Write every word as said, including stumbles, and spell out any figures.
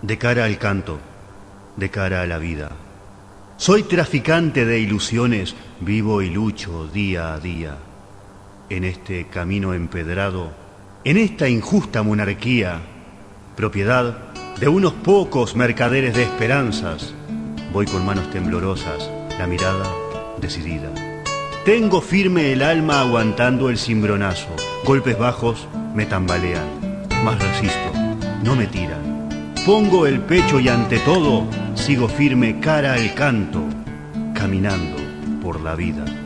De cara al canto, de cara a la vida. Soy traficante de ilusiones, vivo y lucho día a día. En este camino empedrado, en esta injusta monarquía, propiedad de unos pocos mercaderes de esperanzas, voy con manos temblorosas, la mirada decidida. Tengo firme el alma aguantando el cimbronazo, golpes bajos me tambalean, mas resisto, no me tiran. Pongo el pecho y ante todo sigo firme cara al canto, caminando por la vida.